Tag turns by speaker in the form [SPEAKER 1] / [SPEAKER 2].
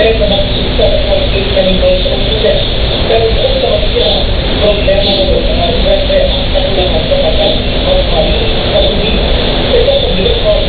[SPEAKER 1] Pero nakikita sa case na ni Vice President. Pero ito siya problema na